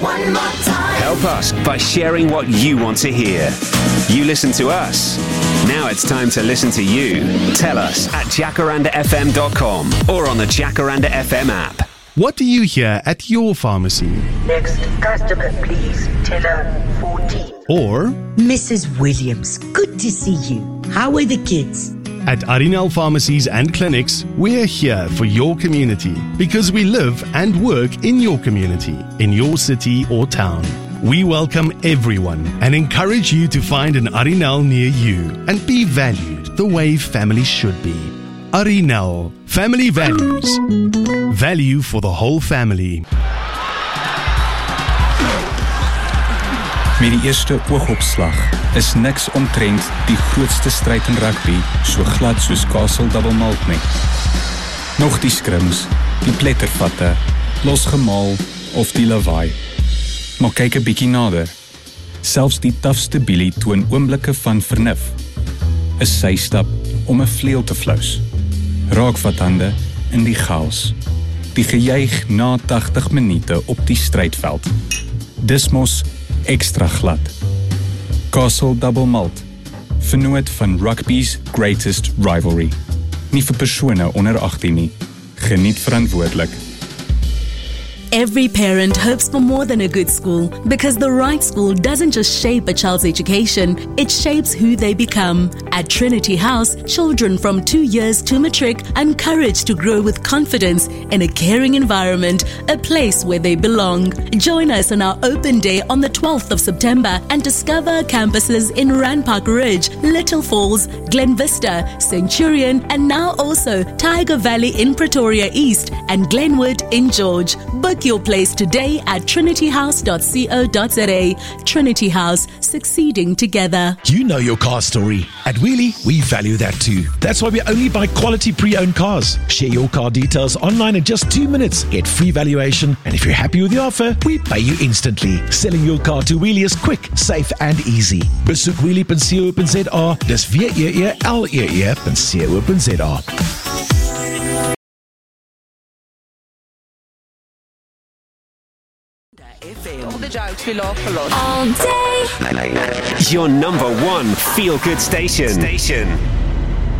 One more time. Help us by sharing what you want to hear. You listen to us. Now it's time to listen to you. Tell us at jacarandafm.com or on the Jacaranda FM app. What do you hear at your pharmacy? Next customer, please. Teller 14. Or Mrs. Williams, good to see you. How are the kids? at Arinal Pharmacies and Clinics, we're here for your community because we live and work in your community, in your city or town. We welcome everyone and encourage you to find an Arinal near you and be valued the way family should be. Arinal, family values. Value for the whole family. Met die eerste oogopslag is niks omtrent die grootste stryd in rugby so glad soos Castle Double Malt nie. Nog die skrims, die plettervatte, losgemaal of die lawaai. Maar kyk 'n bietjie nader. Selfs die tafste bielie toon oomblikke van vernuf. 'n Systap om 'n vleuel te flous. Raakvathande in die chaos. Die gejuig na 80 minute op die strydveld. Dis mos extra glad. Castle Double Malt, vernoot van rugby's greatest rivalry. Nie vir persone onder 18 nie. Geniet verantwoordelik. Every parent hopes for more than a good school because the right school doesn't just shape a child's education, it shapes who they become. At Trinity House, children from 2 years to matric are encouraged to grow with confidence in a caring environment, a place where they belong. Join us on our open day on the 12th of September and discover campuses in Randpark Ridge, Little Falls, Glen Vista, Centurion, and now also Tiger Valley in Pretoria East and Glenwood in George. Book your place today at trinityhouse.co.za. Trinity House, succeeding together. You know your car story. At Wheelie, we value that too. That's why we only buy quality pre-owned cars. Share your car details online in just 2 minutes. Get free valuation. And if you're happy with the offer, we pay you instantly. Selling your car to Wheelie is quick, safe and easy. Besoek wheelie.co.za. Dis WEELEE.co.za. All the jokes we laugh a lot. Your number one feel-good station.